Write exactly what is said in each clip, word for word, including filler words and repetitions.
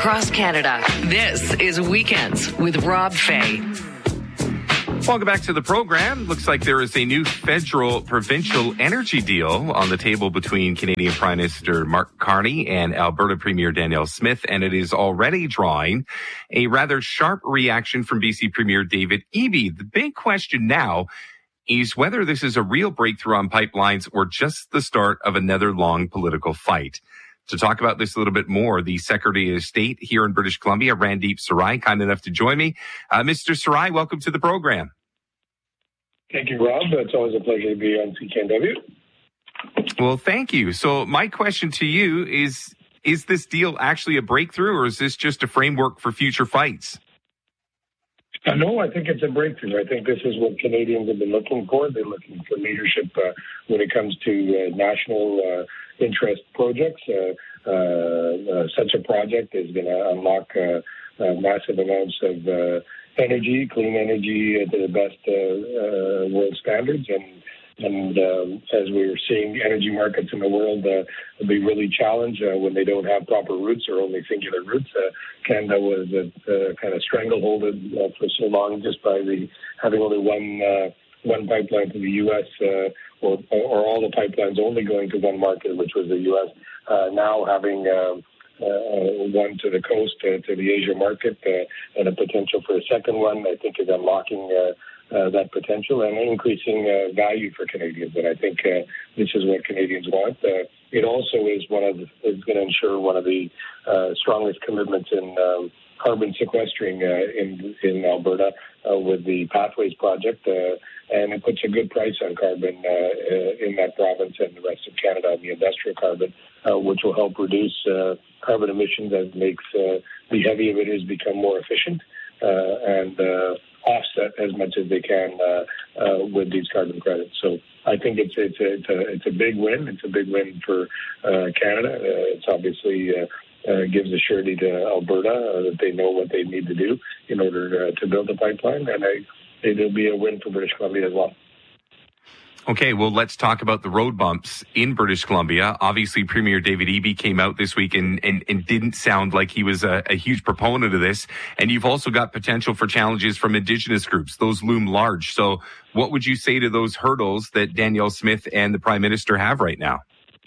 across Canada. This is Weekends with Rob Fay. Welcome back to the program. Looks like there is a new federal provincial energy deal on the table between Canadian Prime Minister Mark Carney and Alberta Premier Danielle Smith, and it is already drawing a rather sharp reaction from B C Premier David Eby. The big question now is whether this is a real breakthrough on pipelines or just the start of another long political fight. To talk about this a little bit more, the Secretary of State here in British Columbia, Randeep Sarai, kind enough to join me. Uh, Mister Sarai, welcome to the program. Thank you, Rob. It's always a pleasure to be on C K N W. Well, thank you. So my question to you is, is this deal actually a breakthrough, or is this just a framework for future fights? Uh, no, I think it's a breakthrough. I think this is what Canadians have been looking for. They're looking for leadership uh, when it comes to uh, national uh, interest projects. Uh, uh, uh, such a project is going to unlock uh, uh, massive amounts of uh, energy, clean energy uh, to the best uh, uh, world standards. And And um, as we're seeing, energy markets in the world uh, will be really challenged uh, when they don't have proper routes or only singular routes. Uh, Canada was uh, uh, kind of strangleholded uh, for so long just by the having only one uh, one pipeline to the U S uh, or, or all the pipelines only going to one market, which was the U S. Uh, now having uh, uh, one to the coast uh, to the Asia market uh, and a potential for a second one, I think is unlocking Uh, Uh, that potential and increasing uh, value for Canadians. And I think uh, this is what Canadians want. Uh, it also is one of the, is going to ensure one of the uh, strongest commitments in um, carbon sequestering uh, in in Alberta uh, with the Pathways project, uh, and it puts a good price on carbon uh, uh, in that province and the rest of Canada, the industrial carbon, uh, which will help reduce uh, carbon emissions as it makes uh, the heavy emitters become more efficient uh, and uh, offset as much as they can uh, uh, with these carbon credits. So I think it's it's a, it's a, it's a big win. It's a big win for uh, Canada. Uh, it's obviously uh, uh, gives a surety to Alberta uh, that they know what they need to do in order to, to build the pipeline, and I, it'll be a win for British Columbia as well. Okay, well, let's talk about the road bumps in British Columbia. Obviously, Premier David Eby came out this week and, and, and didn't sound like he was a, a huge proponent of this. And you've also got potential for challenges from Indigenous groups. Those loom large. So what would you say to those hurdles that Danielle Smith and the Prime Minister have right now?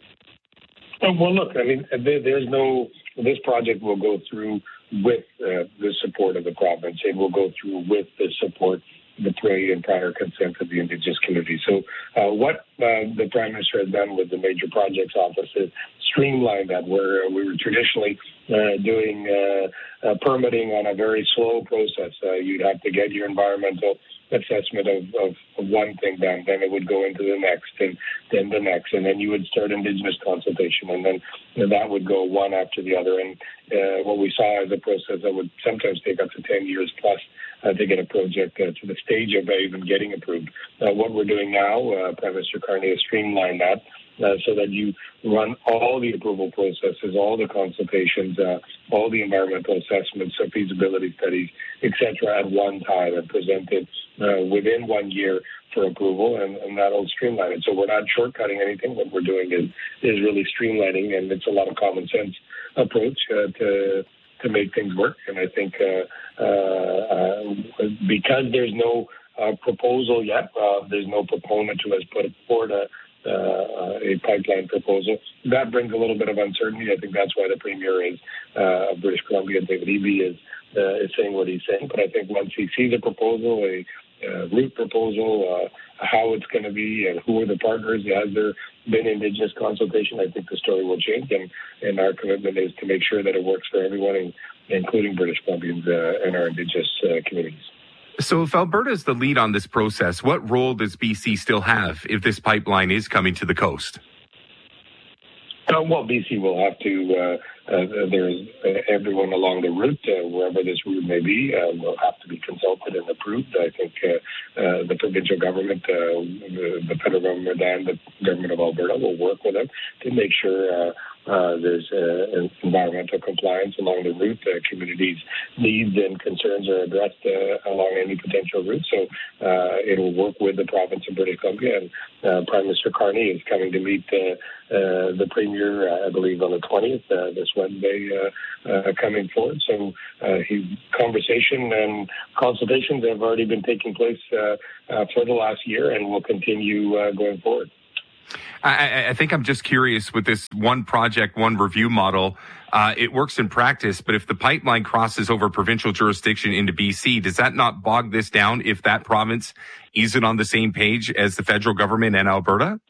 Well, look, I mean, there, there's no, this project will go through with uh, the support of the province. It will go through with the support the prior and prior consent of the Indigenous community. So uh, what uh, the Prime Minister has done with the Major Projects Office is streamline that, where we were traditionally uh, doing uh, uh, permitting on a very slow process. Uh, you'd have to get your environmental assessment of, of, of one thing done, then it would go into the next, and then the next, and then you would start Indigenous consultation, and then you know, that would go one after the other. And uh, what we saw is a process that would sometimes take up to ten years plus uh, to get a project uh, to the stage of even getting approved. Uh, what we're doing now, uh, Prime Minister Carney has streamlined that uh, so that you run all the approval processes, all the consultations, uh, all the environmental assessments, uh, feasibility studies, et cetera, at one time and present it uh, within one year for approval, and, and that'll streamline it. So we're not shortcutting anything. What we're doing is is really streamlining, and it's a lot of common sense approach uh, to to make things work. And I think uh, uh, uh, because there's no uh, proposal yet, uh, there's no proponent who has put forward a Uh, a pipeline proposal. That brings a little bit of uncertainty. I think that's why the Premier is uh, of British Columbia, David Eby, is, uh, is saying what he's saying. But I think once he sees a proposal, a uh, route proposal, uh, how it's going to be, and who are the partners, has there been Indigenous consultation, I think the story will change. And, and our commitment is to make sure that it works for everyone, including British Columbians uh, and our Indigenous uh, communities. So if Alberta is the lead on this process, what role does B C still have if this pipeline is coming to the coast? Uh, well, B C will have to, uh, uh, there's uh, everyone along the route, uh, wherever this route may be, uh, will have to be consulted and approved. I think uh, uh, the provincial government, uh, the, the federal government and the government of Alberta will work with them to make sure uh, Uh, there's uh, environmental compliance along the route. Uh, communities' needs and concerns are addressed uh, along any potential route. So uh, it will work with the province of British Columbia. And uh, Prime Minister Carney is coming to meet uh, uh, the Premier, uh, I believe, on the twentieth, uh, this Wednesday, uh, uh, coming forward. So uh, he, conversation and consultations have already been taking place uh, uh, for the last year and will continue uh, going forward. I, I think I'm just curious with this one project, one review model. Uh, it works in practice, but if the pipeline crosses over provincial jurisdiction into B C, does that not bog this down if that province isn't on the same page as the federal government and Alberta?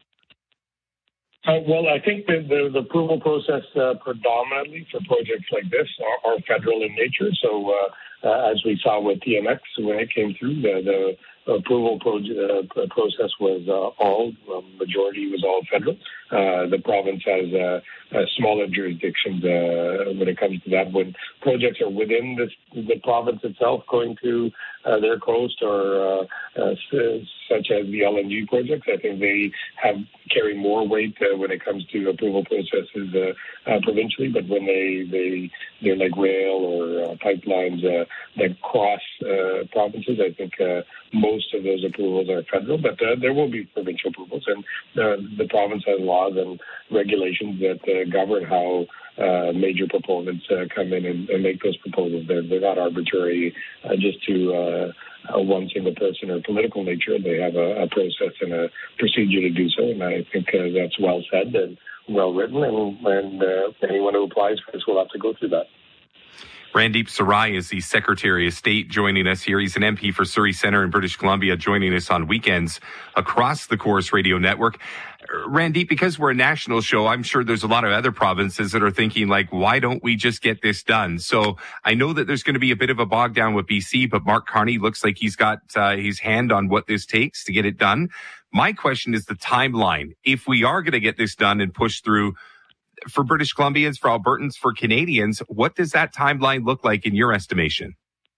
Uh, well, I think the, the, the approval process uh, predominantly for projects like this are, are federal in nature. So uh, uh, as we saw with T M X when it came through, the, the approval pro- uh, process was uh, all, uh, majority was all federal. Uh, the province has uh, uh, smaller jurisdictions uh, when it comes to that. When projects are within this, the province itself going to uh, their coast or uh, uh, such as the L N G projects, I think they have carry more weight uh, when it comes to approval processes uh, uh, provincially. But when they, they, they're like rail or uh, pipelines uh, that cross uh, provinces, I think uh, most of those approvals are federal, but uh, there will be provincial approvals, and uh, the province has laws and regulations that uh, govern how uh, major proponents uh, come in and, and make those proposals. They're, they're not arbitrary uh, just to uh, uh, one single person or political nature. They have a, a process and a procedure to do so, and I think uh, that's well said and well written, and, and uh, anyone who applies for this will have to go through that. Randeep Sarai is the Secretary of State joining us here. He's an M P for Surrey Centre in British Columbia, joining us on weekends across the Corus Radio Network. Randeep, because we're a national show, I'm sure there's a lot of other provinces that are thinking, like, why don't we just get this done? So I know that there's going to be a bit of a bog down with B C, but Mark Carney looks like he's got uh, his hand on what this takes to get it done. My question is the timeline. If we are going to get this done and push through, for British Columbians, for Albertans, for Canadians, what does that timeline look like in your estimation?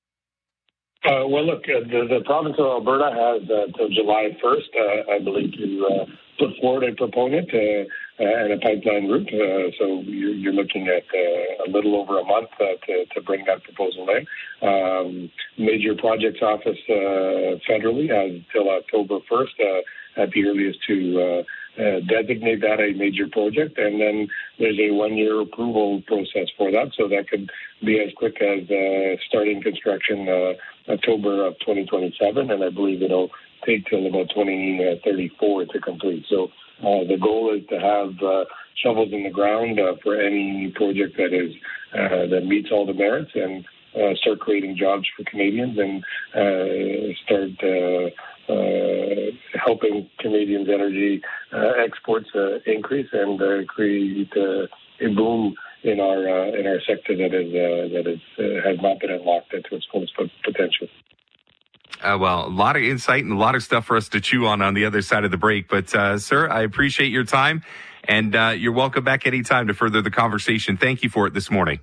Uh, well, look, uh, the, the province of Alberta has uh, till July first, uh, I believe, to uh, put forward a proponent uh, uh, and a pipeline route. Uh, so you're, you're looking at uh, a little over a month uh, to, to bring that proposal in. Um, Major Projects Office uh, federally has till October first uh, at the earliest to uh, Uh, designate that a major project, and then there's a one-year approval process for that, so that could be as quick as uh, starting construction uh, October of twenty twenty-seven, and I believe it'll take till about twenty thirty-four to complete. So uh, the goal is to have uh, shovels in the ground uh, for any project that is uh, that meets all the merits, and uh, start creating jobs for Canadians, and uh, start uh, Uh, helping Canadians' energy uh, exports uh, increase and uh, create uh, a boom in our uh, in our sector that is uh, that is uh, has not been unlocked to its fullest potential. Uh, well, a lot of insight and a lot of stuff for us to chew on on the other side of the break. But, uh, sir, I appreciate your time, and uh, you're welcome back anytime to further the conversation. Thank you for it this morning.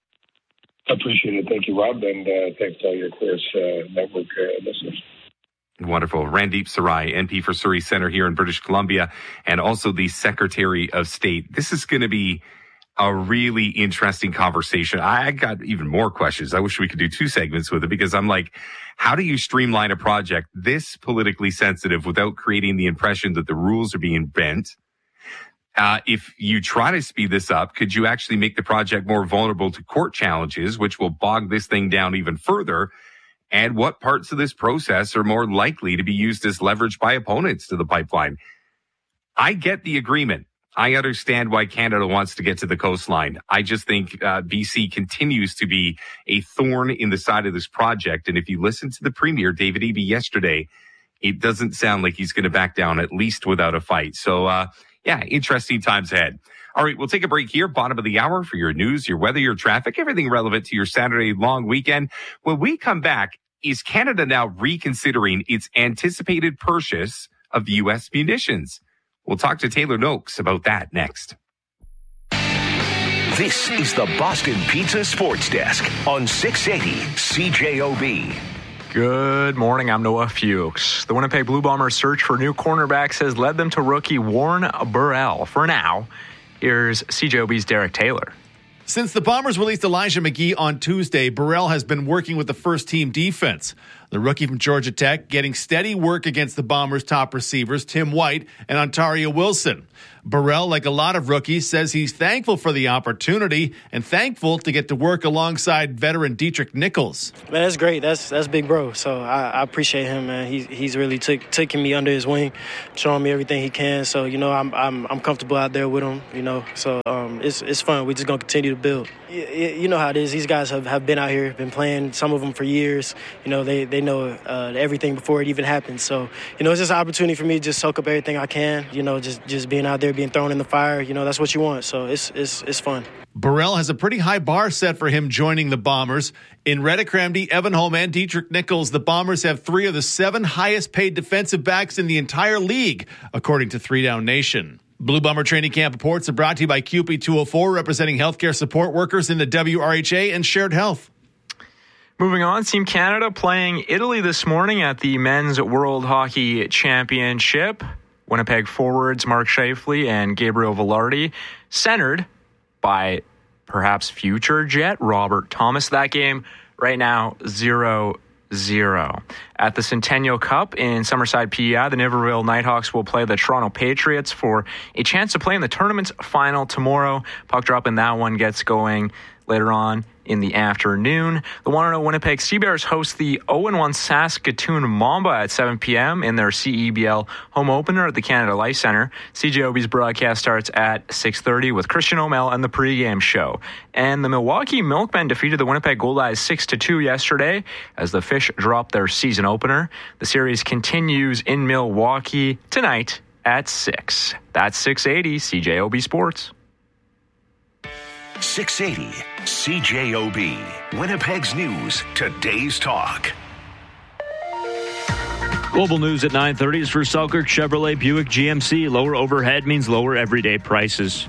I appreciate it. Thank you, Rob, and uh, thanks to all your Corus uh, Network uh, listeners. Wonderful. Randeep Sarai, M P for Surrey Centre here in British Columbia, and also the Secretary of State. This is going to be a really interesting conversation. I got even more questions. I wish we could do two segments with it, because I'm like, how do you streamline a project this politically sensitive without creating the impression that the rules are being bent? Uh, if you try to speed this up, could you actually make the project more vulnerable to court challenges, which will bog this thing down even further? And what parts of this process are more likely to be used as leverage by opponents to the pipeline? I get the agreement. I understand why Canada wants to get to the coastline. I just think uh, B C continues to be a thorn in the side of this project. And if you listen to the Premier, David Eby, yesterday, it doesn't sound like he's going to back down, at least without a fight. So, uh, yeah, interesting times ahead. All right, we'll take a break here, bottom of the hour, for your news, your weather, your traffic, everything relevant to your Saturday long weekend. When we come back, is Canada now reconsidering its anticipated purchase of U S munitions? We'll talk to Taylor Noakes about that next. This is the Boston Pizza Sports Desk on six eighty C J O B. Good morning, I'm Noah Fuchs. The Winnipeg Blue Bombers' search for new cornerbacks has led them to rookie Warren Burrell. For now, Here's C J O B's Derek Taylor. Since the Bombers released Elijah McGee on Tuesday, Burrell has been working with the first-team defense. The rookie from Georgia Tech getting steady work against the Bombers' top receivers, Tim White and Ontario Wilson. Burrell, like a lot of rookies, says he's thankful for the opportunity and thankful to get to work alongside veteran Dietrich Nichols. Man, that's great. That's that's big bro. So I, I appreciate him, man. He's he's really took, taking me under his wing, showing me everything he can. So you know, I'm I'm I'm comfortable out there with him. You know, so um, it's it's fun. We're just gonna continue to build. You, you know how it is. These guys have, have been out here, been playing. Some of them for years. You know, they they know uh, everything before it even happens. So you know, it's just an opportunity for me to just soak up everything I can. You know, just just being out there, being thrown in the fire. You know, that's what you want. So it's it's it's fun. Burrell has a pretty high bar set for him joining the Bombers. In Reddick Ramsey, Evan Holm, and Dietrich Nichols, the Bombers have three of the seven highest paid defensive backs in the entire league, according to Three Down Nation. Blue Bomber Training Camp reports are brought to you by Q P two oh four, representing healthcare support workers in the W R H A and Shared Health. Moving on, Team Canada playing Italy this morning at the Men's World Hockey Championship. Winnipeg forwards Mark Scheifele and Gabriel Velarde centered by perhaps future Jet Robert Thomas. That game right now zero zero. At the Centennial Cup in Summerside, P E I, the Niverville Nighthawks will play the Toronto Patriots for a chance to play in the tournament's final tomorrow. Puck drop in that one gets going later on in the afternoon. The one and oh Winnipeg Sea Bears host the oh and one Saskatoon Mamba at seven p.m. in their C E B L home opener at the Canada Life Centre. C J O B's broadcast starts at six thirty with Christian O'Mell and the pregame show. And the Milwaukee Milkmen defeated the Winnipeg Goldeyes six to two yesterday as the Fish dropped their season opener. The series continues in Milwaukee tonight at six. That's six eighty C J O B Sports. six eighty C J O B, Winnipeg's News, today's talk. Global news at nine thirty is for Selkirk Chevrolet Buick G M C. Lower overhead means lower everyday prices.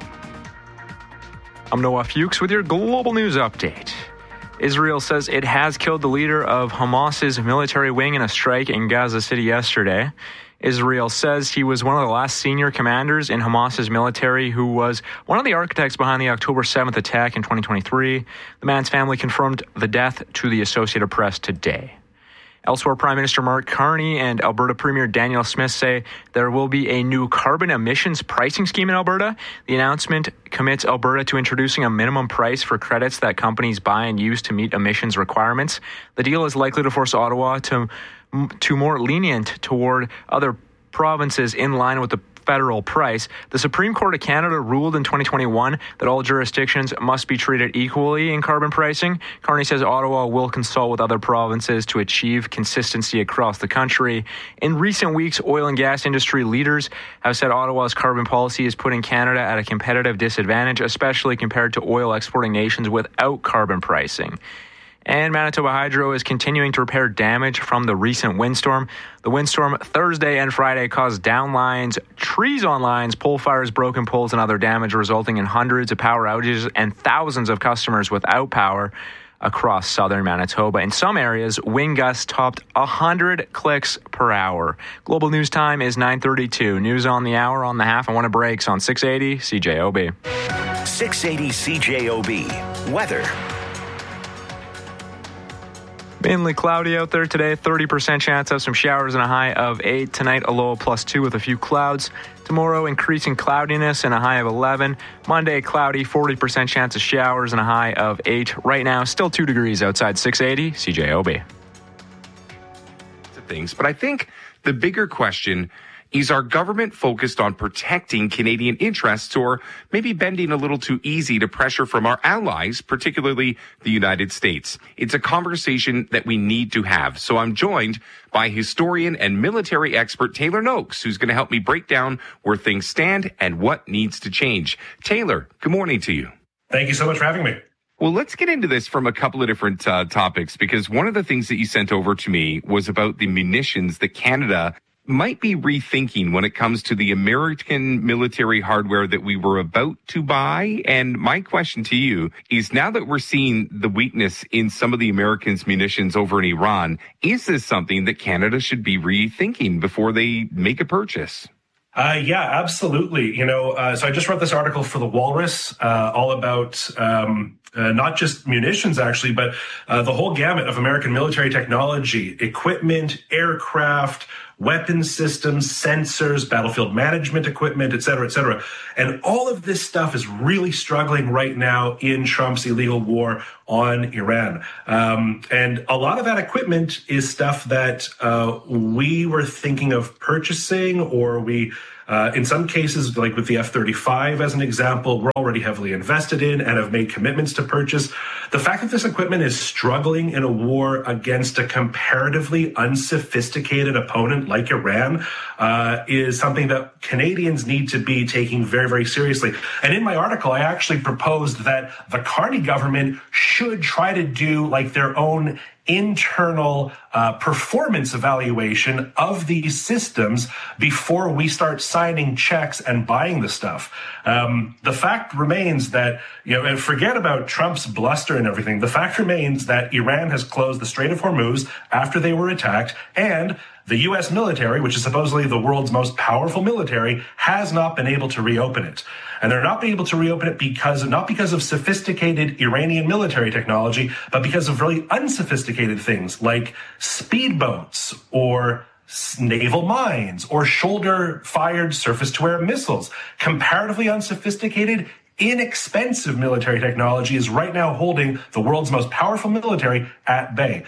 I'm Noah Fuchs with your global news update. Israel says it has killed the leader of Hamas's military wing in a strike in Gaza City yesterday. Israel says he was one of the last senior commanders in Hamas's military who was one of the architects behind the October seventh attack in twenty twenty-three. The man's family confirmed the death to the Associated Press today. Elsewhere, Prime Minister Mark Carney and Alberta Premier Danielle Smith say there will be a new carbon emissions pricing scheme in Alberta. The announcement commits Alberta to introducing a minimum price for credits that companies buy and use to meet emissions requirements. The deal is likely to force Ottawa to to more lenient toward other provinces in line with the federal price. The Supreme Court of Canada ruled in twenty twenty-one that all jurisdictions must be treated equally in carbon pricing. Carney says Ottawa will consult with other provinces to achieve consistency across the country. In recent weeks, oil and gas industry leaders have said Ottawa's carbon policy is putting Canada at a competitive disadvantage, especially compared to oil exporting nations without carbon pricing. And Manitoba Hydro is continuing to repair damage from the recent windstorm. The windstorm Thursday and Friday caused down lines, trees on lines, pole fires, broken poles, and other damage, resulting in hundreds of power outages and thousands of customers without power across southern Manitoba. In some areas, wind gusts topped one hundred clicks per hour. Global news time is nine thirty-two. News on the hour, on the half, and when it breaks on six eighty C J O B. six eighty C J O B. Weather. Mainly cloudy out there today, thirty percent chance of some showers and a high of eight. Tonight, a low of plus two with a few clouds. Tomorrow, increasing cloudiness and a high of eleven. Monday, cloudy, forty percent chance of showers and a high of eight. Right now, still two degrees outside six eighty C J O B. Things, but I think the bigger question is, our government focused on protecting Canadian interests, or maybe bending a little too easy to pressure from our allies, particularly the United States? It's a conversation that we need to have. So I'm joined by historian and military expert Taylor Noakes, who's going to help me break down where things stand and what needs to change. Taylor, good morning to you. Thank you so much for having me. Well, let's get into this from a couple of different uh, topics, because one of the things that you sent over to me was about the munitions that Canada might be rethinking when it comes to the American military hardware that we were about to buy. And my question to you is, now that we're seeing the weakness in some of the Americans' munitions over in Iran, is this something that Canada should be rethinking before they make a purchase? Uh, yeah, absolutely. You know, uh, so I just wrote this article for The Walrus, uh, all about um, uh, not just munitions, actually, but uh, the whole gamut of American military technology, equipment, aircraft, weapons systems, sensors, battlefield management equipment, et cetera, et cetera. And all of this stuff is really struggling right now in Trump's illegal war on Iran. Um, and a lot of that equipment is stuff that uh, we were thinking of purchasing, or we Uh, in some cases, like with the F thirty-five as an example, we're already heavily invested in and have made commitments to purchase. The fact that this equipment is struggling in a war against a comparatively unsophisticated opponent like Iran uh, is something that Canadians need to be taking very, very seriously. And in my article, I actually proposed that the Carney government should try to do like their own internal uh, performance evaluation of these systems before we start signing checks and buying the stuff. Um, the fact remains that, you know, and forget about Trump's bluster and everything. The fact remains that Iran has closed the Strait of Hormuz after they were attacked, and the U S military, which is supposedly the world's most powerful military, has not been able to reopen it. And they're not being able to reopen it because, not because of sophisticated Iranian military technology, but because of really unsophisticated things like speedboats or naval mines or shoulder-fired surface-to-air missiles. Comparatively unsophisticated, inexpensive military technology is right now holding the world's most powerful military at bay.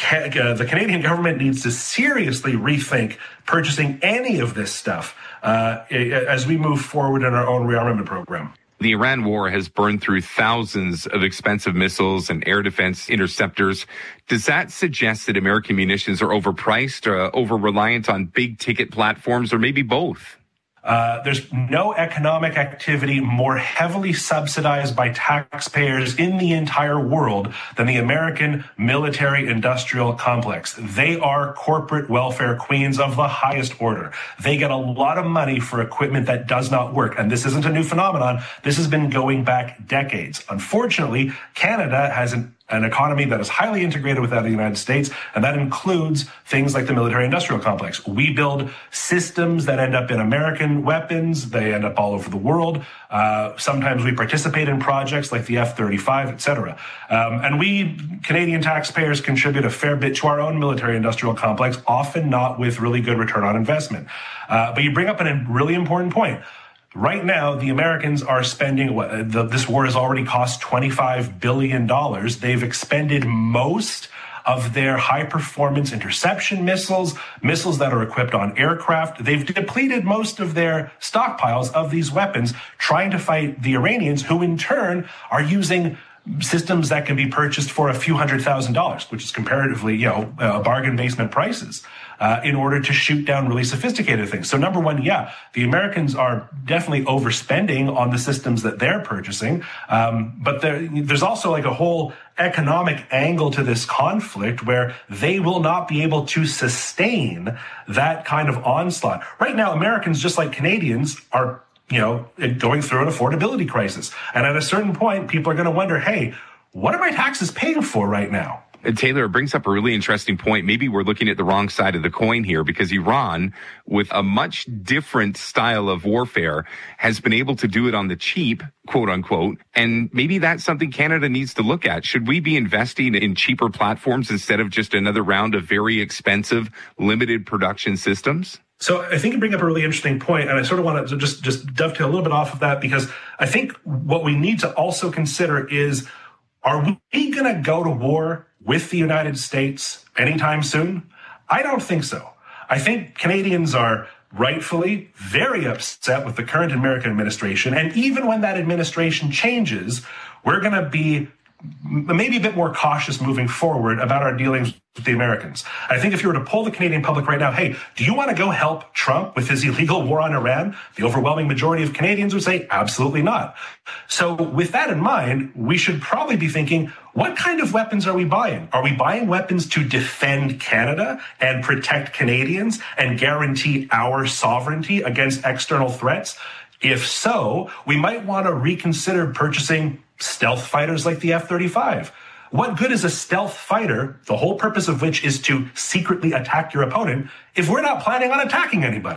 The Canadian government needs to seriously rethink purchasing any of this stuff uh, as we move forward in our own rearmament program. The Iran war has burned through thousands of expensive missiles and air defense interceptors. Does that suggest that American munitions are overpriced, or uh, over-reliant on big-ticket platforms, or maybe both? Uh, there's no economic activity more heavily subsidized by taxpayers in the entire world than the American military-industrial complex. They are corporate welfare queens of the highest order. They get a lot of money for equipment that does not work. And this isn't a new phenomenon. This has been going back decades. Unfortunately, Canada has an an economy that is highly integrated with that of the United States, and that includes things like the military-industrial complex. We build systems that end up in American weapons. They end up all over the world. Uh, sometimes we participate in projects like the F thirty-five, et cetera. Um, and we, Canadian taxpayers, contribute a fair bit to our own military-industrial complex, often not with really good return on investment. Uh, but you bring up a really important point. Right now, the Americans are spending, what, the, this war has already cost twenty-five billion dollars. They've expended most of their high-performance interception missiles, missiles that are equipped on aircraft. They've depleted most of their stockpiles of these weapons, trying to fight the Iranians, who in turn are using systems that can be purchased for a few hundred thousand dollars, which is comparatively, you know, uh, bargain basement prices. Uh, in order to shoot down really sophisticated things. So number one, yeah, the Americans are definitely overspending on the systems that they're purchasing. Um, but there, there's also like a whole economic angle to this conflict where they will not be able to sustain that kind of onslaught. Right now, Americans, just like Canadians, are, you know, going through an affordability crisis. And at a certain point, people are going to wonder, hey, what are my taxes paying for right now? Taylor, it brings up a really interesting point. Maybe we're looking at the wrong side of the coin here, because Iran, with a much different style of warfare, has been able to do it on the cheap, quote unquote. And maybe that's something Canada needs to look at. Should we be investing in cheaper platforms instead of just another round of very expensive, limited production systems? So I think you bring up a really interesting point, and I sort of want to just, just dovetail a little bit off of that, because I think what we need to also consider is, are we going to go to war with the United States anytime soon? I don't think so. I think Canadians are rightfully very upset with the current American administration. And even when that administration changes, we're going to be maybe a bit more cautious moving forward about our dealings with the Americans. I think if you were to poll the Canadian public right now, hey, do you want to go help Trump with his illegal war on Iran? The overwhelming majority of Canadians would say absolutely not. So with that in mind, we should probably be thinking, what kind of weapons are we buying? Are we buying weapons to defend Canada and protect Canadians and guarantee our sovereignty against external threats? If so, we might want to reconsider purchasing stealth fighters like the F thirty-five. What good is a stealth fighter, the whole purpose of which is to secretly attack your opponent, if we're not planning on attacking anybody?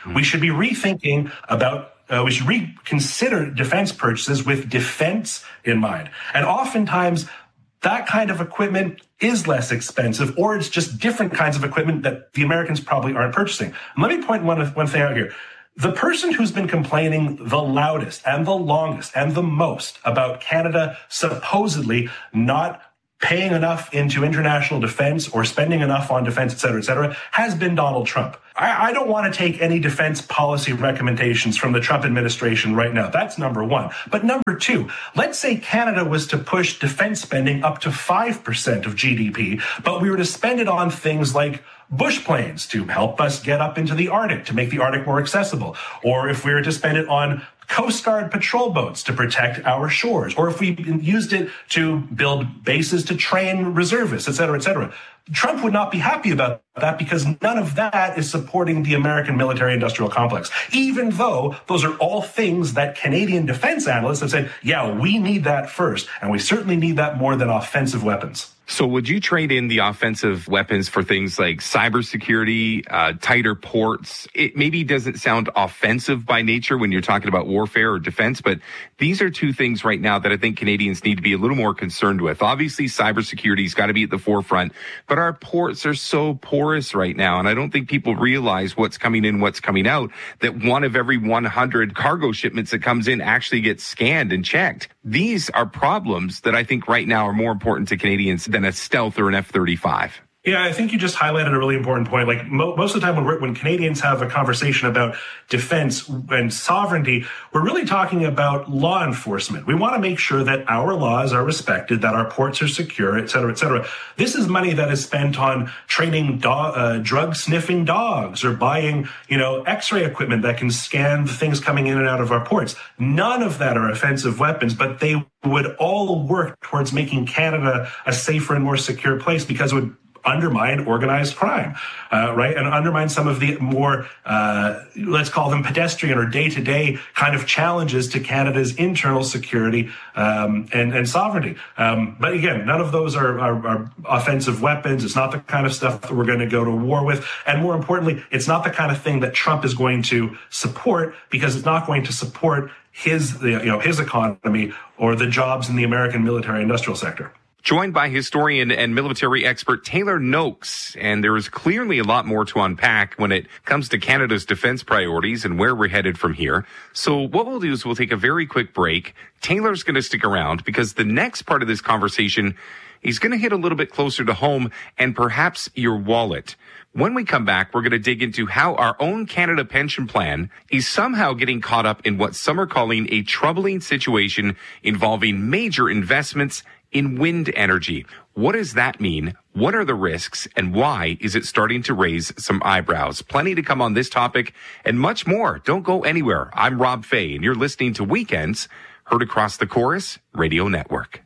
We should be rethinking about Uh, we should reconsider defense purchases with defense in mind. And oftentimes, that kind of equipment is less expensive, or it's just different kinds of equipment that the Americans probably aren't purchasing. And let me point one, one thing out here. The person who's been complaining the loudest and the longest and the most about Canada supposedly not paying enough into international defense or spending enough on defense, et cetera, et cetera, has been Donald Trump. I, I don't want to take any defense policy recommendations from the Trump administration right now. That's number one. But number two, let's say Canada was to push defense spending up to five percent of G D P, but we were to spend it on things like bush planes to help us get up into the Arctic, to make the Arctic more accessible. Or if we were to spend it on Coast Guard patrol boats to protect our shores, or if we used it to build bases to train reservists, et cetera, et cetera. Trump would not be happy about that because none of that is supporting the American military-industrial complex, even though those are all things that Canadian defense analysts have said, yeah, we need that first, and we certainly need that more than offensive weapons. So would you trade in the offensive weapons for things like cybersecurity, uh, tighter ports? It maybe doesn't sound offensive by nature when you're talking about warfare or defense, but these are two things right now that I think Canadians need to be a little more concerned with. Obviously, cybersecurity's got to be at the forefront, but our ports are so porous right now, and I don't think people realize what's coming in, what's coming out, that one of every one hundred cargo shipments that comes in actually gets scanned and checked. These are problems that I think right now are more important to Canadians than a Stealth or an F thirty-five. Yeah, I think you just highlighted a really important point. Like mo- most of the time when we're, when Canadians have a conversation about defense and sovereignty, we're really talking about law enforcement. We want to make sure that our laws are respected, that our ports are secure, et cetera, et cetera. This is money that is spent on training do- uh, drug sniffing dogs or buying, you know, X-ray equipment that can scan the things coming in and out of our ports. None of that are offensive weapons, but they would all work towards making Canada a safer and more secure place because it would undermine organized crime, uh, right? And undermine some of the more, uh, let's call them pedestrian or day-to-day kind of challenges to Canada's internal security um, and, and sovereignty. Um, but again, none of those are, are, are offensive weapons. It's not the kind of stuff that we're going to go to war with. And more importantly, it's not the kind of thing that Trump is going to support because it's not going to support his, you know, his economy or the jobs in the American military industrial sector. Joined by historian and military expert Taylor Noakes, and there is clearly a lot more to unpack when it comes to Canada's defense priorities and where we're headed from here. So what we'll do is we'll take a very quick break. Taylor's going to stick around because the next part of this conversation is going to hit a little bit closer to home and perhaps your wallet. When we come back, we're going to dig into how our own Canada pension plan is somehow getting caught up in what some are calling a troubling situation involving major investments in wind energy. What does that mean? What are the risks? And why is it starting to raise some eyebrows? Plenty to come on this topic and much more. Don't go anywhere. I'm Rob Fay, and you're listening to Weekends, heard across the Chorus Radio Network.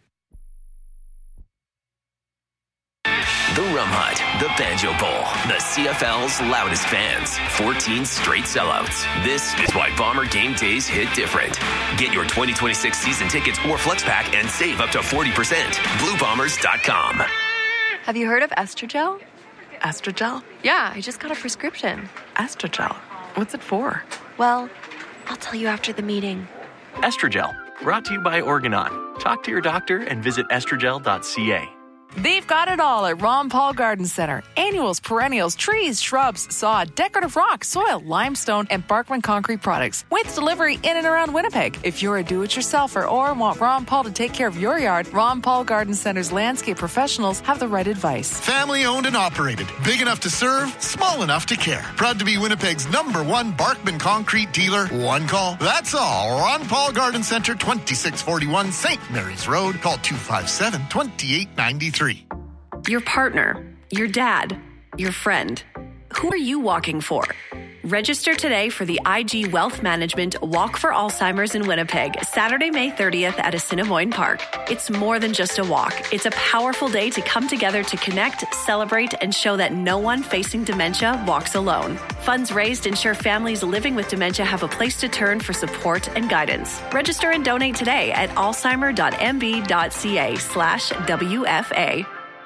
The Rum Hut, the Banjo Bowl, the C F L's loudest fans, fourteen straight sellouts. This is why Bomber game days hit different. Get your twenty twenty-six season tickets or flex pack and save up to forty percent. blue bombers dot com. Have you heard of Estrogel? Estrogel? Yeah, I just got a prescription. Estrogel? What's it for? Well, I'll tell you after the meeting. Estrogel, brought to you by Organon. Talk to your doctor and visit estrogel dot c a. They've got it all at Ron Paul Garden Center. Annuals, perennials, trees, shrubs, sod, decorative rock, soil, limestone, and Barkman concrete products with delivery in and around Winnipeg. If you're a do-it-yourselfer or want Ron Paul to take care of your yard, Ron Paul Garden Center's landscape professionals have the right advice. Family owned and operated. Big enough to serve, small enough to care. Proud to be Winnipeg's number one Barkman concrete dealer. One call. That's all. Ron Paul Garden Center, twenty-six forty-one Saint Mary's Road. Call two five seven, two eight nine three. Your partner, your dad, your friend. Who are you walking for? Register today for the I G Wealth Management Walk for Alzheimer's in Winnipeg, Saturday, May thirtieth at Assiniboine Park. It's more than just a walk. It's a powerful day to come together to connect, celebrate, and show that no one facing dementia walks alone. Funds raised ensure families living with dementia have a place to turn for support and guidance. Register and donate today at alzheimer dot m b dot c a slash W F A.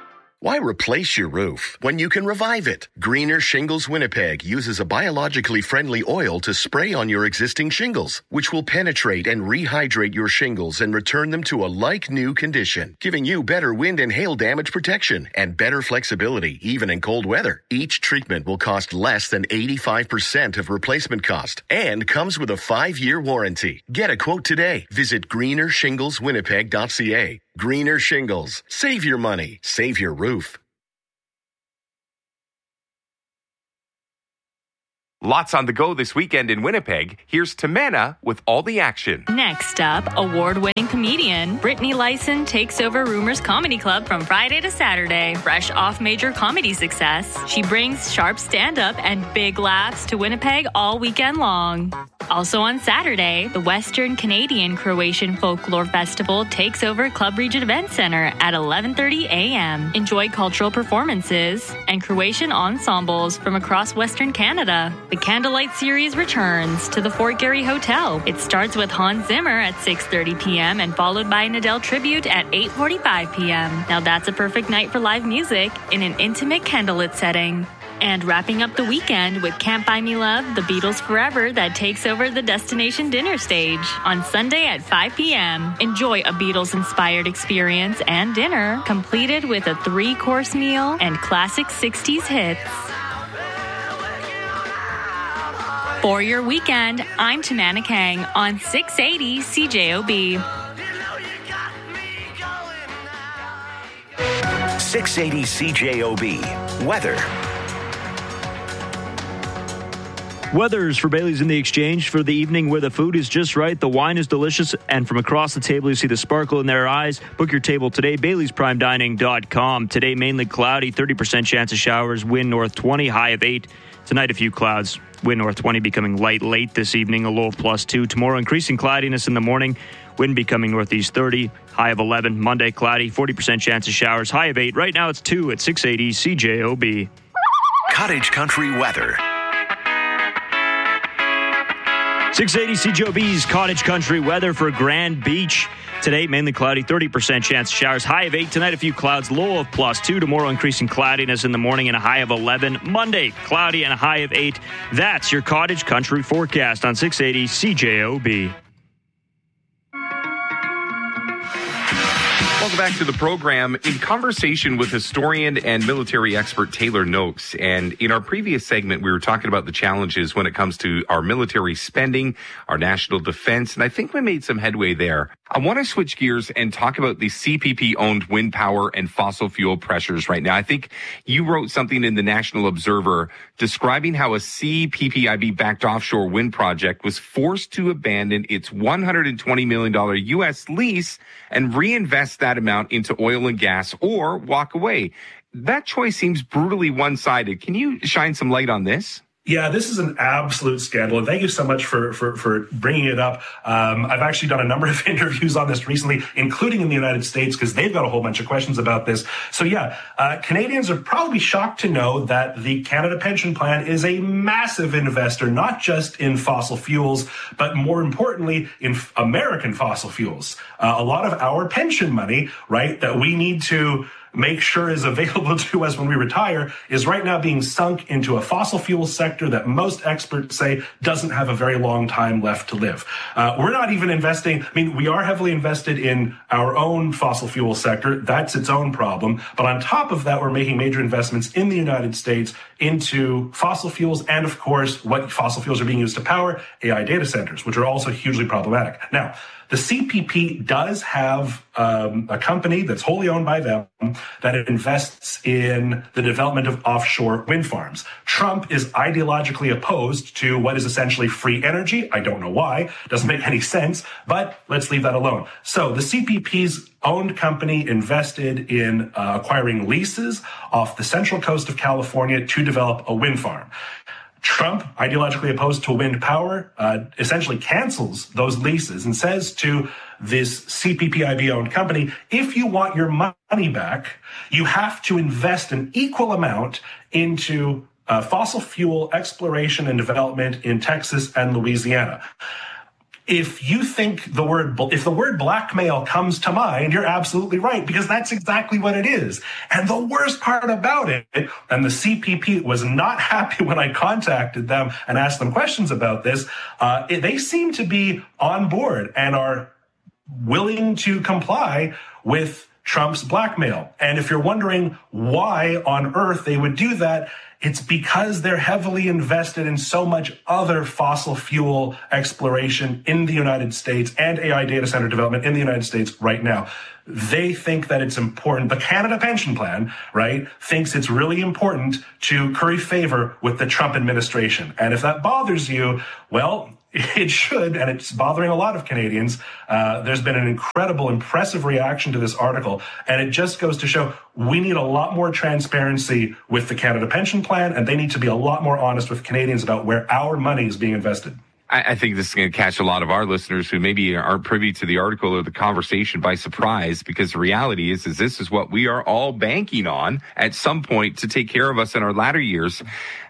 Why replace your roof when you can revive it? Greener Shingles Winnipeg uses a biologically friendly oil to spray on your existing shingles, which will penetrate and rehydrate your shingles and return them to a like-new condition, giving you better wind and hail damage protection and better flexibility, even in cold weather. Each treatment will cost less than eighty-five percent of replacement cost and comes with a five-year warranty. Get a quote today. Visit greener shingles winnipeg dot c a. Greener Shingles. Save your money. Save your roof. Lots on the go this weekend in Winnipeg. Here's Tamana with all the action. Next up, award-winning comedian Brittany Lyson takes over Rumors Comedy Club from Friday to Saturday. Fresh off major comedy success, she brings sharp stand-up and big laughs to Winnipeg all weekend long. Also on Saturday, the Western Canadian Croatian Folklore Festival takes over Club Regent Event Center at eleven thirty a.m. Enjoy cultural performances and Croatian ensembles from across Western Canada. The Candlelight Series returns to the Fort Garry Hotel. It starts with Hans Zimmer at six thirty p.m. and followed by an Adele tribute at eight forty-five p.m. Now that's a perfect night for live music in an intimate candlelit setting. And wrapping up the weekend with Can't Buy Me Love, The Beatles Forever, that takes over the Destination Dinner stage on Sunday at five p.m. Enjoy a Beatles-inspired experience and dinner completed with a three-course meal and classic sixties hits. For your weekend, I'm Tamana Kang on six eighty C J O B. six eighty C J O B. Weather. Weathers for Bailey's in the Exchange for the evening where the food is just right, the wine is delicious, and from across the table you see the sparkle in their eyes. Book your table today, Bailey's Prime Dining dot com. Today mainly cloudy, thirty percent chance of showers, wind north twenty, high of eight. Tonight a few clouds, wind north twenty becoming light late this evening, a low of plus two. Tomorrow increasing cloudiness in the morning, wind becoming northeast thirty, high of eleven. Monday cloudy, forty percent chance of showers, high of eight. Right now it's two at six eighty C J O B. Cottage Country weather. six eighty C J O B's Cottage Country weather for Grand Beach. Today, mainly cloudy, thirty percent chance of showers, high of eight. Tonight, a few clouds, low of plus two. Tomorrow, increasing cloudiness in the morning and a high of eleven. Monday, cloudy and a high of eight. That's your Cottage Country forecast on six eighty C J O B. Welcome back to the program. In conversation with historian and military expert Taylor Noakes, and in our previous segment, we were talking about the challenges when it comes to our military spending, our national defense, and I think we made some headway there. I want to switch gears and talk about the C P P-owned wind power and fossil fuel pressures right now. I think you wrote something in the National Observer describing how a C P P I B-backed offshore wind project was forced to abandon its one hundred twenty million dollars U S lease and reinvest that amount into oil and gas or walk away. That choice seems brutally one-sided. Can you shine some light on this? Yeah, this is an absolute scandal. And thank you so much for, for, for bringing it up. Um, I've actually done a number of interviews on this recently, including in the United States, because they've got a whole bunch of questions about this. So yeah, uh, Canadians are probably shocked to know that the Canada Pension Plan is a massive investor, not just in fossil fuels, but more importantly, in f- American fossil fuels. Uh, a lot of our pension money, right, that we need to make sure is available to us when we retire is right now being sunk into a fossil fuel sector that most experts say doesn't have a very long time left to live. Uh, we're not even investing. I mean, we are heavily invested in our own fossil fuel sector. That's its own problem. But on top of that, we're making major investments in the United States into fossil fuels and, of course, what fossil fuels are being used to power A I data centers, which are also hugely problematic. Now, the C P P does have um, a company that's wholly owned by them that invests in the development of offshore wind farms. Trump is ideologically opposed to what is essentially free energy. I don't know why. Doesn't make any sense, but let's leave that alone. So the C P P's owned company invested in uh, acquiring leases off the central coast of California to develop a wind farm. Trump, ideologically opposed to wind power, uh, essentially cancels those leases and says to this C P P I B-owned company, if you want your money back, you have to invest an equal amount into uh, fossil fuel exploration and development in Texas and Louisiana. if you think the word, if the word blackmail comes to mind, you're absolutely right, because that's exactly what it is. And the worst part about it, and the C P P was not happy when I contacted them and asked them questions about this, uh, it, they seem to be on board and are willing to comply with Trump's blackmail. And if you're wondering why on earth they would do that, it's because they're heavily invested in so much other fossil fuel exploration in the United States and A I data center development in the United States right now. They think that it's important. The Canada Pension Plan, right, thinks it's really important to curry favor with the Trump administration. And if that bothers you, well, it should, and it's bothering a lot of Canadians. Uh, there's been an incredible, impressive reaction to this article, and it just goes to show we need a lot more transparency with the Canada Pension Plan, and they need to be a lot more honest with Canadians about where our money is being invested. I think this is going to catch a lot of our listeners who maybe aren't privy to the article or the conversation by surprise, because the reality is, is this is what we are all banking on at some point to take care of us in our latter years.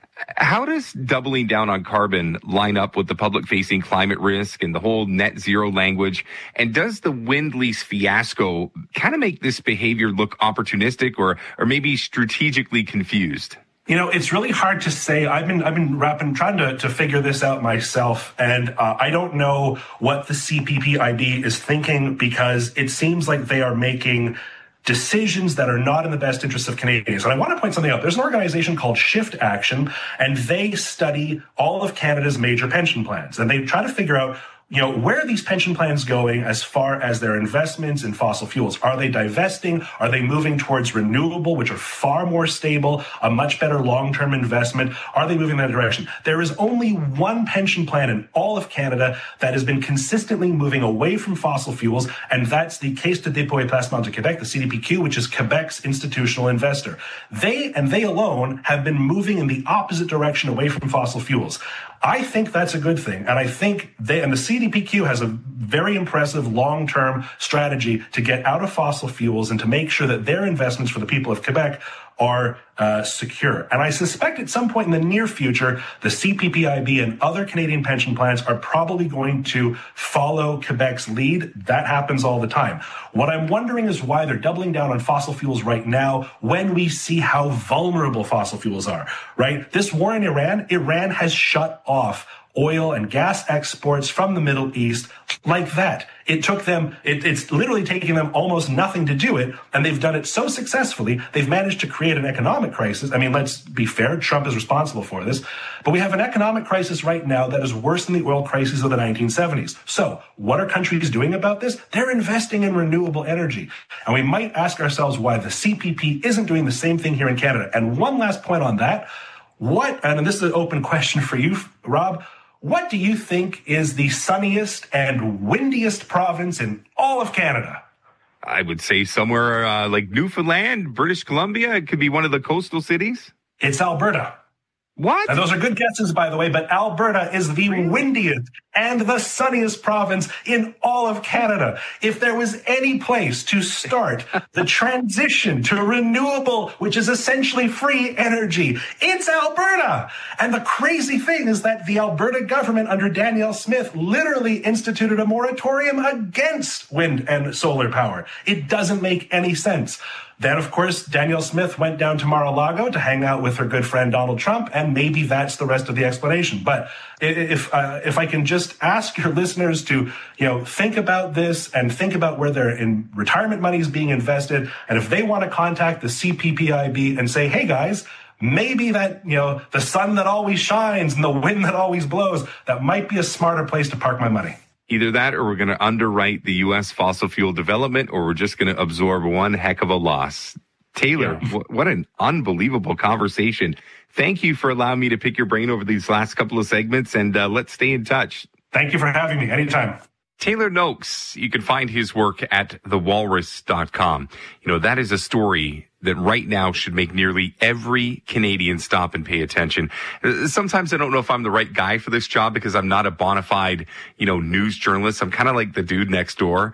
How does doubling down on carbon line up with the public-facing climate risk and the whole net zero language? And does the wind lease fiasco kind of make this behavior look opportunistic or or maybe strategically confused? You know, it's really hard to say. I've been I've been wrapping, trying to, to figure this out myself, and uh, I don't know what the C P P I B is thinking, because it seems like they are making decisions that are not in the best interest of Canadians. And I want to point something out. There's an organization called Shift Action, and they study all of Canada's major pension plans. And they try to figure out, you know, where are these pension plans going as far as their investments in fossil fuels? Are they divesting? Are they moving towards renewable, which are far more stable, a much better long-term investment? Are they moving in that direction? There is only one pension plan in all of Canada that has been consistently moving away from fossil fuels, and that's the Caisse de dépôt et placement de Québec, the C D P Q, which is Quebec's institutional investor. They, and they alone, have been moving in the opposite direction away from fossil fuels. I think that's a good thing. And I think they, and the C D P Q has a very impressive long-term strategy to get out of fossil fuels and to make sure that their investments for the people of Quebec are uh, secure. And I suspect at some point in the near future, the C P P I B and other Canadian pension plans are probably going to follow Quebec's lead. That happens all the time. What I'm wondering is why they're doubling down on fossil fuels right now when we see how vulnerable fossil fuels are, right? This war in Iran, Iran has shut off oil and gas exports from the Middle East like that. It took them, it, it's literally taking them almost nothing to do it, and they've done it so successfully, they've managed to create an economic crisis. I mean, let's be fair, Trump is responsible for this, but we have an economic crisis right now that is worse than the oil crisis of the nineteen seventies. So what are countries doing about this? They're investing in renewable energy. And we might ask ourselves why the C P P isn't doing the same thing here in Canada. And one last point on that, what, and this is an open question for you, Rob, what do you think is the sunniest and windiest province in all of Canada? I would say somewhere uh, like Newfoundland, British Columbia. It could be one of the coastal cities. It's Alberta. What? And those are good guesses, by the way, but Alberta is the windiest and the sunniest province in all of Canada. If there was any place to start the transition to renewable, which is essentially free energy, it's Alberta. And the crazy thing is that the Alberta government under Danielle Smith literally instituted a moratorium against wind and solar power. It doesn't make any sense. Then, of course, Danielle Smith went down to Mar-a-Lago to hang out with her good friend Donald Trump, and maybe that's the rest of the explanation. But if uh, if I can just ask your listeners to, you know, think about this and think about where their in retirement money is being invested, and if they want to contact the C P P I B and say, hey, guys, maybe that, you know, the sun that always shines and the wind that always blows, that might be a smarter place to park my money. Either that or we're going to underwrite the U S fossil fuel development, or we're just going to absorb one heck of a loss. Taylor, yeah. w- what an unbelievable conversation. Thank you for allowing me to pick your brain over these last couple of segments, and uh, let's stay in touch. Thank you for having me. Anytime. Taylor Noakes, you can find his work at the walrus dot com. You know, that is a story that right now should make nearly every Canadian stop and pay attention. Sometimes I don't know if I'm the right guy for this job because I'm not a bona fide, you know, news journalist. I'm kind of like the dude next door.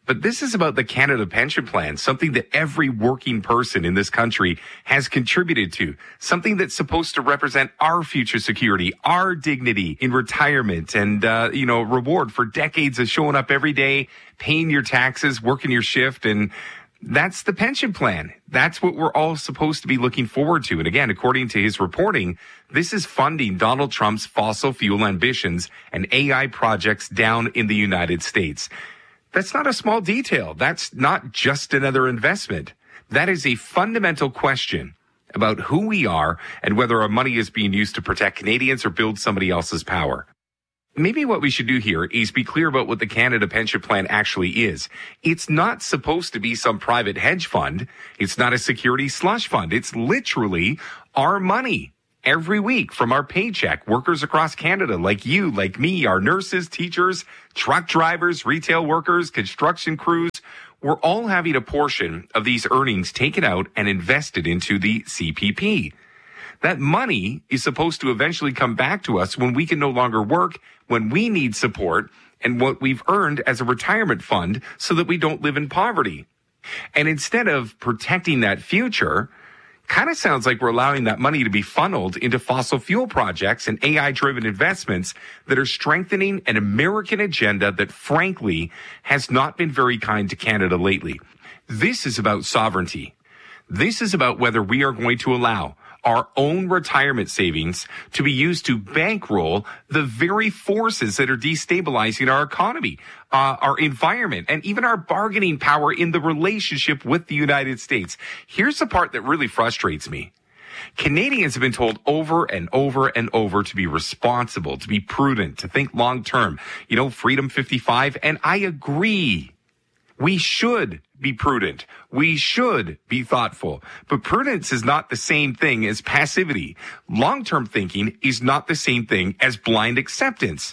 But this is about the Canada Pension Plan, something that every working person in this country has contributed to, something that's supposed to represent our future security, our dignity in retirement, and, uh, you know, reward for decades of showing up every day, paying your taxes, working your shift, and that's the pension plan. That's what we're all supposed to be looking forward to. And again, according to his reporting, this is funding Donald Trump's fossil fuel ambitions and A I projects down in the United States. That's not a small detail. That's not just another investment. That is a fundamental question about who we are and whether our money is being used to protect Canadians or build somebody else's power. Maybe what we should do here is be clear about what the Canada Pension Plan actually is. It's not supposed to be some private hedge fund. It's not a security slush fund. It's literally our money. Every week from our paycheck, workers across Canada like you, like me, our nurses, teachers, truck drivers, retail workers, construction crews, we're all having a portion of these earnings taken out and invested into the C P P. That money is supposed to eventually come back to us when we can no longer work, when we need support, and what we've earned as a retirement fund so that we don't live in poverty. And instead of protecting that future, kind of sounds like we're allowing that money to be funneled into fossil fuel projects and A I-driven investments that are strengthening an American agenda that, frankly, has not been very kind to Canada lately. This is about sovereignty. This is about whether we are going to allow our own retirement savings to be used to bankroll the very forces that are destabilizing our economy, uh, our environment, and even our bargaining power in the relationship with the United States. Here's the part that really frustrates me. Canadians have been told over and over and over to be responsible, to be prudent, to think long term. You know, Freedom fifty-five, and I agree. We should be prudent. We should be thoughtful. But prudence is not the same thing as passivity. Long-term thinking is not the same thing as blind acceptance.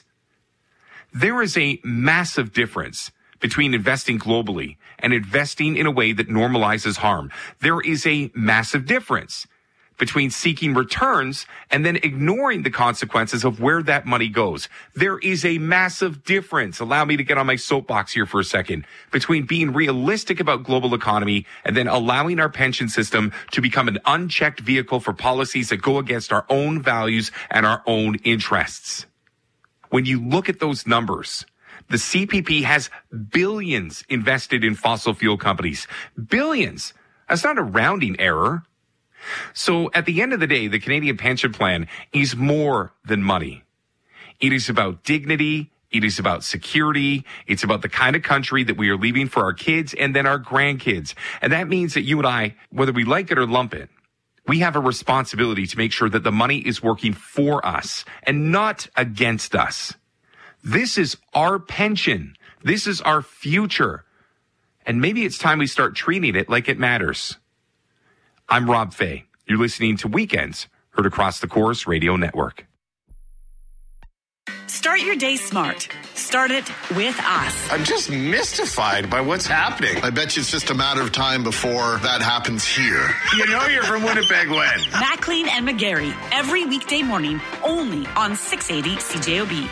There is a massive difference between investing globally and investing in a way that normalizes harm. There is a massive difference between seeking returns and then ignoring the consequences of where that money goes. There is a massive difference, allow me to get on my soapbox here for a second, between being realistic about global economy and then allowing our pension system to become an unchecked vehicle for policies that go against our own values and our own interests. When you look at those numbers, the C P P has billions invested in fossil fuel companies. Billions. That's not a rounding error. So at the end of the day, the Canadian Pension Plan is more than money. It is about dignity. It is about security. It's about the kind of country that we are leaving for our kids and then our grandkids. And that means that you and I, whether we like it or lump it, we have a responsibility to make sure that the money is working for us and not against us. This is our pension. This is our future. And maybe it's time we start treating it like it matters. I'm Rob Fay. You're listening to Weekends, heard across the Chorus Radio Network. Start your day smart. Start it with us. I'm just mystified by what's happening. I bet you it's just a matter of time before that happens here. You know you're from Winnipeg, when? Maclean and McGarry, every weekday morning, only on six eighty C J O B.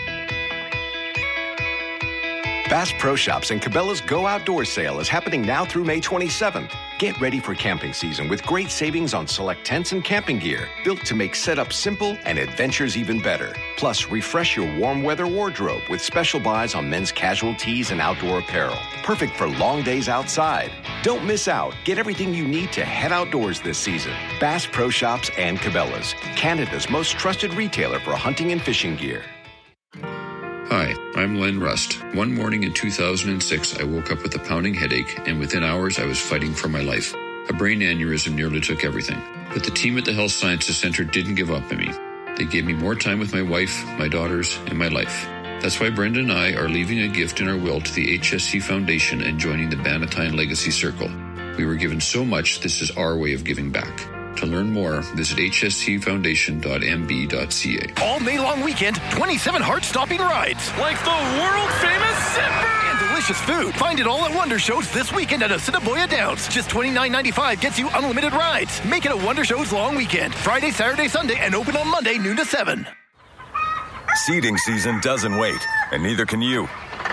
Bass Pro Shops and Cabela's Go Outdoors sale is happening now through May twenty-seventh. Get ready for camping season with great savings on select tents and camping gear, built to make setup simple and adventures even better. Plus, refresh your warm weather wardrobe with special buys on men's casual tees and outdoor apparel. Perfect for long days outside. Don't miss out. Get everything you need to head outdoors this season. Bass Pro Shops and Cabela's, Canada's most trusted retailer for hunting and fishing gear. Hi, I'm Len Rust. One morning in two thousand six, I woke up with a pounding headache, and within hours, I was fighting for my life. A brain aneurysm nearly took everything. But the team at the Health Sciences Center didn't give up on me. They gave me more time with my wife, my daughters, and my life. That's why Brenda and I are leaving a gift in our will to the H S C Foundation and joining the Bannatyne Legacy Circle. We were given so much, this is our way of giving back. To learn more, visit h s c foundation dot m b dot c a. All May long weekend, twenty-seven heart-stopping rides. Like the world-famous Zipper! And delicious food. Find it all at Wonder Shows this weekend at Assiniboia Downs. Just twenty-nine ninety-five gets you unlimited rides. Make it a Wonder Shows long weekend. Friday, Saturday, Sunday, and open on Monday, noon to seven. Seeding season doesn't wait, and neither can you.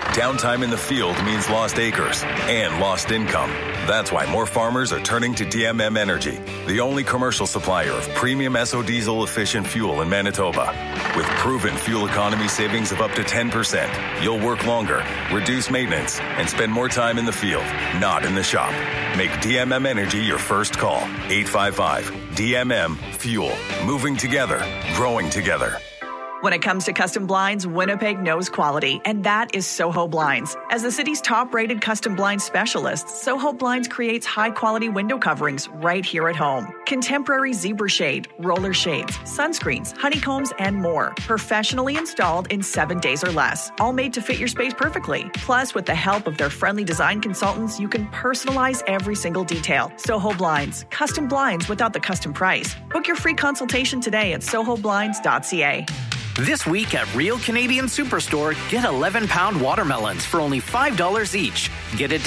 Downtime in the field means lost acres and lost income. That's why more farmers are turning to D M M Energy, the only commercial supplier of premium S O diesel efficient fuel in Manitoba. With proven fuel economy savings of up to ten percent, you'll work longer, reduce maintenance, and spend more time in the field, not in the shop. Make D M M Energy your first call. eight five five D M M Fuel. Moving together, growing together. When it comes to custom blinds, Winnipeg knows quality, and that is Soho Blinds. As the city's top-rated custom blind specialist, Soho Blinds creates high-quality window coverings right here at home. Contemporary zebra shade, roller shades, sunscreens, honeycombs, and more. Professionally installed in seven days or less, all made to fit your space perfectly. Plus, with the help of their friendly design consultants, you can personalize every single detail. Soho Blinds, custom blinds without the custom price. Book your free consultation today at soho blinds dot c a. This week at Real Canadian Superstore, get eleven pound watermelons for only five dollars each. Get it